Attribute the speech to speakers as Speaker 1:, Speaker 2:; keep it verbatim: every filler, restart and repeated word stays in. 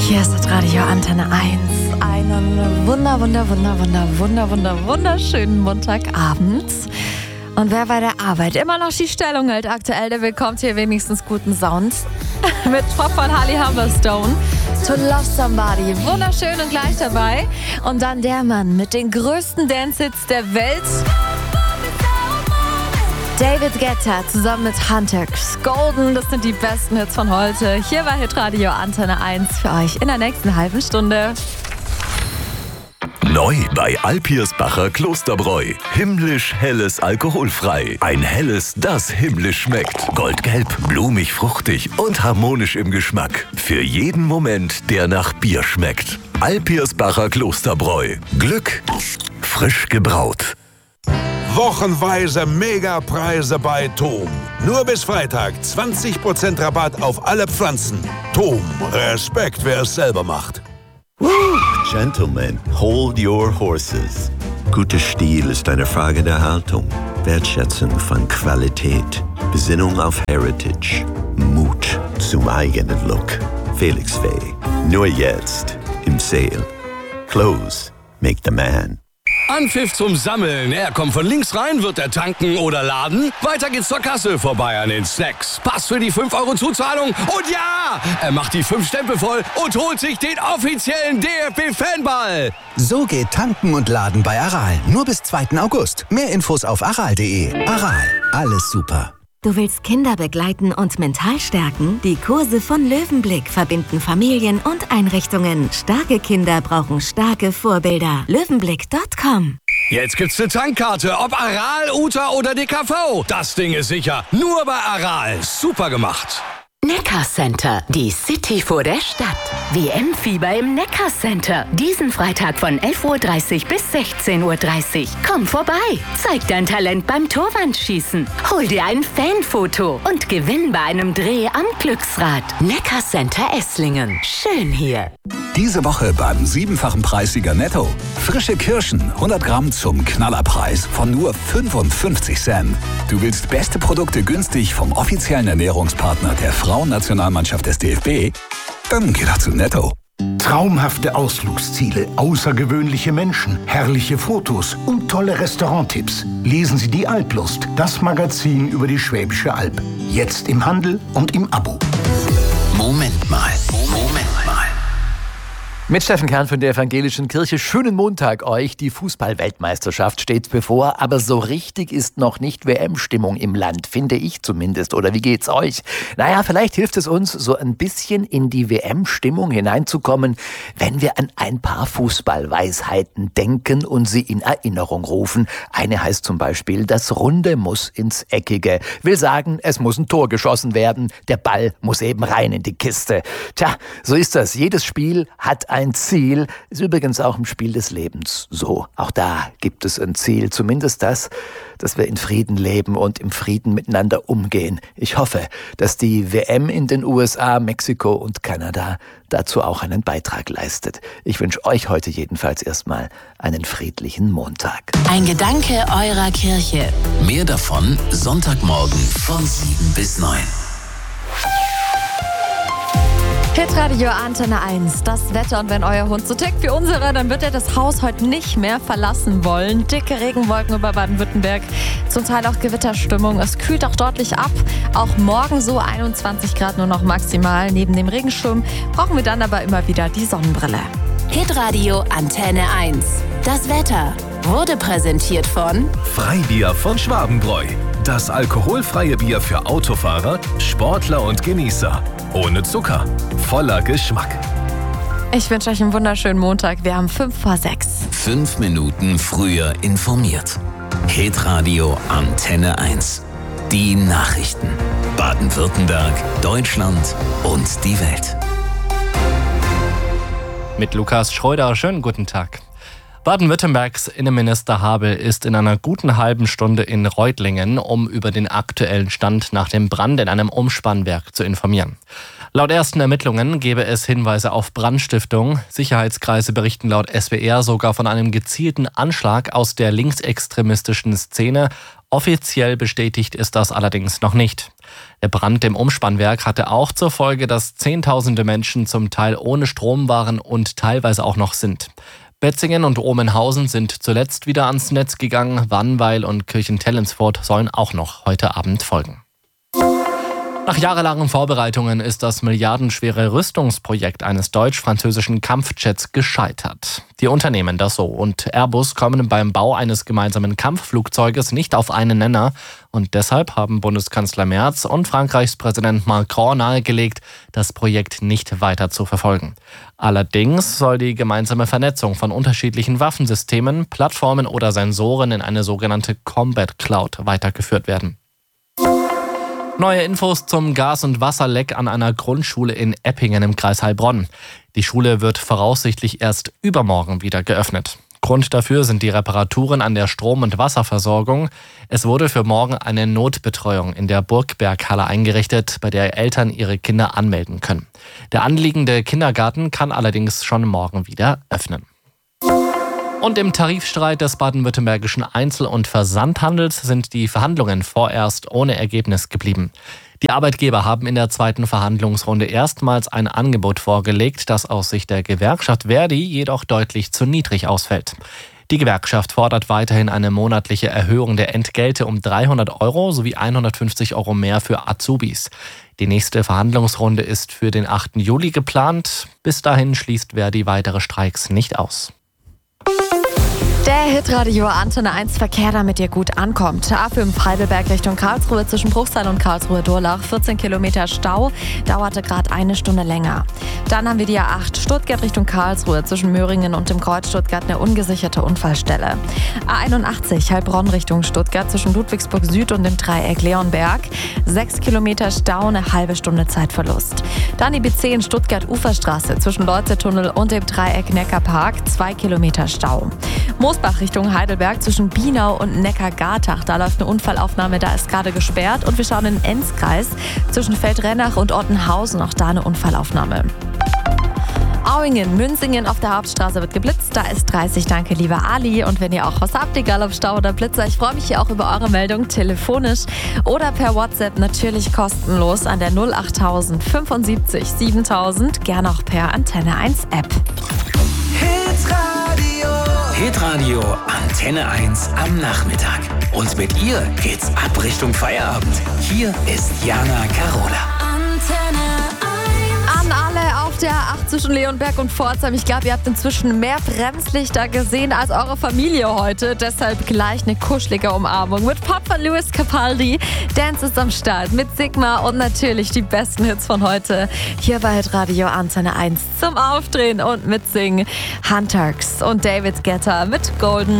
Speaker 1: Hier ist das Radio Antenne eins. Einen wunder, wunder, wunder, wunder, wunder, wunder, wunderschönen Montagabend. Und wer bei der Arbeit immer noch die Stellung hält aktuell, der bekommt hier wenigstens guten Sound. Mit Pop von Harley Humberstone. To Love Somebody. Wunderschön und gleich dabei. Und dann der Mann mit den größten Dance-Hits der Welt. David Guetta zusammen mit Hunter Golden. Das sind die besten Hits von heute. Hier war Hitradio Antenne eins für euch in der nächsten halben Stunde.
Speaker 2: Neu bei Alpirsbacher Klosterbräu. Himmlisch helles alkoholfrei. Ein helles, das himmlisch schmeckt. Goldgelb, blumig, fruchtig und harmonisch im Geschmack. Für jeden Moment, der nach Bier schmeckt. Alpirsbacher Klosterbräu. Glück, frisch gebraut.
Speaker 3: Wochenweise Megapreise bei Tom. Nur bis Freitag zwanzig Prozent Rabatt auf alle Pflanzen. Tom, Respekt, wer es selber macht.
Speaker 4: Woo! Gentlemen, hold your horses. Guter Stil ist eine Frage der Haltung, Wertschätzung von Qualität, Besinnung auf Heritage, Mut zum eigenen Look. Felix Faye, nur jetzt im Sale. Clothes make the man.
Speaker 5: Anpfiff zum Sammeln. Er kommt von links rein, wird er tanken oder laden. Weiter geht's zur Kasse, vorbei an den Snacks. Pass für die fünf Euro Zuzahlung. Und ja, er macht die fünf Stempel voll und holt sich den offiziellen D F B-Fanball.
Speaker 6: So geht Tanken und Laden bei Aral. Nur bis zweiten August. Mehr Infos auf aral punkt de. Aral, alles super.
Speaker 7: Du willst Kinder begleiten und mental stärken? Die Kurse von Löwenblick verbinden Familien und Einrichtungen. Starke Kinder brauchen starke Vorbilder. löwenblick punkt com.
Speaker 5: Jetzt gibt's eine Tankkarte, ob Aral, Uta oder D K V. Das Ding ist sicher. Nur bei Aral. Super gemacht.
Speaker 8: Neckar Center, die City vor der Stadt. W M-Fieber im Neckar Center. Diesen Freitag von elf Uhr dreißig bis sechzehn Uhr dreißig. Komm vorbei, zeig dein Talent beim Torwandschießen. Hol dir ein Fanfoto und gewinn bei einem Dreh am Glücksrad. Neckar Center Esslingen. Schön hier.
Speaker 9: Diese Woche beim siebenfachen Preissieger Netto. Frische Kirschen, hundert Gramm zum Knallerpreis von nur fünfundfünfzig Cent. Du willst beste Produkte günstig vom offiziellen Ernährungspartner der Frauennationalmannschaft des D F B? Dann geh doch zu Netto.
Speaker 10: Traumhafte Ausflugsziele, außergewöhnliche Menschen, herrliche Fotos und tolle Restauranttipps. Lesen Sie die Alplust, das Magazin über die Schwäbische Alb. Jetzt im Handel und im Abo.
Speaker 11: Moment mal, Moment mal.
Speaker 12: Mit Steffen Kern von der Evangelischen Kirche. Schönen Montag euch. Die Fußball-Weltmeisterschaft steht bevor, aber so richtig ist noch nicht W M-Stimmung im Land, finde ich zumindest. Oder wie geht's euch? Naja, vielleicht hilft es uns, so ein bisschen in die W M-Stimmung hineinzukommen, wenn wir an ein paar Fußballweisheiten denken und sie in Erinnerung rufen. Eine heißt zum Beispiel, das Runde muss ins Eckige. Will sagen, es muss ein Tor geschossen werden. Der Ball muss eben rein in die Kiste. Tja, so ist das. Jedes Spiel hat ein Ziel, ist übrigens auch im Spiel des Lebens so. Auch da gibt es ein Ziel, zumindest das, dass wir in Frieden leben und im Frieden miteinander umgehen. Ich hoffe, dass die W M in den U S A, Mexiko und Kanada dazu auch einen Beitrag leistet. Ich wünsche euch heute jedenfalls erstmal einen friedlichen Montag.
Speaker 8: Ein Gedanke eurer Kirche.
Speaker 11: Mehr davon Sonntagmorgen von sieben bis neun.
Speaker 1: Hitradio Antenne eins, das Wetter, und wenn euer Hund so tickt wie unsere, dann wird er das Haus heute nicht mehr verlassen wollen. Dicke Regenwolken über Baden-Württemberg, zum Teil auch Gewitterstimmung. Es kühlt auch deutlich ab, auch morgen so einundzwanzig Grad nur noch maximal. Neben dem Regenschirm brauchen wir dann aber immer wieder die Sonnenbrille.
Speaker 8: Hitradio Antenne eins, das Wetter wurde präsentiert von
Speaker 2: Freibier von Schwabenbräu. Das alkoholfreie Bier für Autofahrer, Sportler und Genießer. Ohne Zucker, voller Geschmack.
Speaker 1: Ich wünsche euch einen wunderschönen Montag. Wir haben fünf vor sechs.
Speaker 11: Fünf Minuten früher informiert. Hitradio Antenne eins. Die Nachrichten. Baden-Württemberg, Deutschland und die Welt.
Speaker 13: Mit Lukas Schröder, schönen guten Tag. Baden-Württembergs Innenminister Habel ist in einer guten halben Stunde in Reutlingen, um über den aktuellen Stand nach dem Brand in einem Umspannwerk zu informieren. Laut ersten Ermittlungen gebe es Hinweise auf Brandstiftung. Sicherheitskreise berichten laut S W R sogar von einem gezielten Anschlag aus der linksextremistischen Szene. Offiziell bestätigt ist das allerdings noch nicht. Der Brand im Umspannwerk hatte auch zur Folge, dass Zehntausende Menschen zum Teil ohne Strom waren und teilweise auch noch sind. Betzingen und Omenhausen sind zuletzt wieder ans Netz gegangen. Wannweil und Kirchentellensfurt sollen auch noch heute Abend folgen. Nach jahrelangen Vorbereitungen ist das milliardenschwere Rüstungsprojekt eines deutsch-französischen Kampfjets gescheitert. Die Unternehmen Dassault und Airbus kommen beim Bau eines gemeinsamen Kampfflugzeuges nicht auf einen Nenner und deshalb haben Bundeskanzler Merz und Frankreichs Präsident Macron nahegelegt, das Projekt nicht weiter zu verfolgen. Allerdings soll die gemeinsame Vernetzung von unterschiedlichen Waffensystemen, Plattformen oder Sensoren in eine sogenannte Combat Cloud weitergeführt werden. Neue Infos zum Gas- und Wasserleck an einer Grundschule in Eppingen im Kreis Heilbronn. Die Schule wird voraussichtlich erst übermorgen wieder geöffnet. Grund dafür sind die Reparaturen an der Strom- und Wasserversorgung. Es wurde für morgen eine Notbetreuung in der Burgberghalle eingerichtet, bei der Eltern ihre Kinder anmelden können. Der anliegende Kindergarten kann allerdings schon morgen wieder öffnen. Und im Tarifstreit des baden-württembergischen Einzel- und Versandhandels sind die Verhandlungen vorerst ohne Ergebnis geblieben. Die Arbeitgeber haben in der zweiten Verhandlungsrunde erstmals ein Angebot vorgelegt, das aus Sicht der Gewerkschaft Verdi jedoch deutlich zu niedrig ausfällt. Die Gewerkschaft fordert weiterhin eine monatliche Erhöhung der Entgelte um dreihundert Euro sowie hundertfünfzig Euro mehr für Azubis. Die nächste Verhandlungsrunde ist für den achten Juli geplant. Bis dahin schließt Verdi weitere Streiks nicht aus.
Speaker 1: Der Hitradio Antenne eins Verkehr, damit ihr gut ankommt. A fünf Heidelberg Richtung Karlsruhe zwischen Bruchsal und Karlsruhe-Durlach. vierzehn Kilometer Stau, dauerte gerade eine Stunde länger. Dann haben wir die A acht Stuttgart Richtung Karlsruhe zwischen Möhringen und dem Kreuz Stuttgart eine ungesicherte Unfallstelle. A einundachtzig Heilbronn Richtung Stuttgart zwischen Ludwigsburg Süd und dem Dreieck Leonberg. sechs Kilometer Stau, eine halbe Stunde Zeitverlust. Dann die B zehn Stuttgart Uferstraße zwischen Leutzertunnel und dem Dreieck Neckarpark. zwei Kilometer Stau. Mosbach Richtung Heidelberg zwischen Bienau und Neckargartach. Da läuft eine Unfallaufnahme, da ist gerade gesperrt. Und wir schauen in den Enzkreis zwischen Feldrennach und Ottenhausen. Auch da eine Unfallaufnahme. Auingen, Münzingen auf der Hauptstraße wird geblitzt. Da ist dreißig. Danke, lieber Ali. Und wenn ihr auch was habt, egal ob Stau oder Blitzer, ich freue mich hier auch über eure Meldung telefonisch oder per WhatsApp, natürlich kostenlos an der null acht null fünfundsiebzig siebentausend. Gerne auch per Antenne eins App.
Speaker 11: Hitradio. Hitradio Antenne eins am Nachmittag. Und mit ihr geht's ab Richtung Feierabend. Hier ist Jana Carola.
Speaker 1: Antenne eins. An alle auf der A acht zwischen Leonberg und Pforzheim. Ich glaube, ihr habt inzwischen mehr Bremslichter gesehen als eure Familie heute. Deshalb gleich eine kuschelige Umarmung mit Pop von Louis Capaldi. Dance ist am Start mit Sigma und natürlich die besten Hits von heute. Hier bei Hitradio Antenne eins zum Aufdrehen und mitsingen. Hunterx und David Guetta mit Golden.